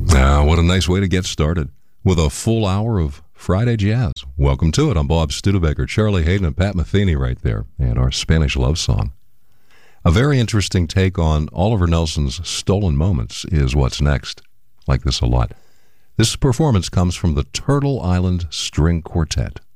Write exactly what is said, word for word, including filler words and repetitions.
Ah, what a nice way to get started with a full hour of Friday jazz. Welcome to it. I'm Bob Studebaker, Charlie Hayden, and Pat Metheny right there, and our Spanish love song. A very interesting take on Oliver Nelson's Stolen Moments is what's next. Like this a lot. This performance comes from the Turtle Island String Quartet.